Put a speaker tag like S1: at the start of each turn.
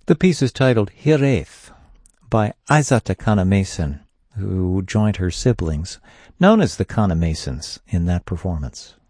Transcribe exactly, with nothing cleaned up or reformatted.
S1: The piece is titled Hireth by Aizata Kana-Mason, who joined her siblings, known as the Kana-Masons, in that performance.